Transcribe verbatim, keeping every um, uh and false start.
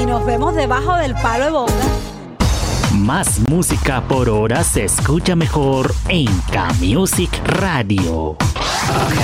nos vemos debajo del palo de boga. Más música por hora se escucha mejor en K-Music Radio.